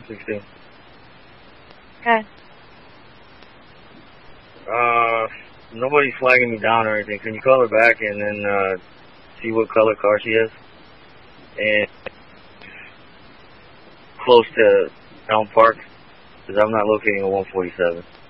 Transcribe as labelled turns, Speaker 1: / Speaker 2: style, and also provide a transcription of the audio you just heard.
Speaker 1: 16.
Speaker 2: Okay.
Speaker 1: Nobody's flagging me down or anything. Can you call her back and then see what color car she is? And close to Elm Park, because I'm not locating a 147.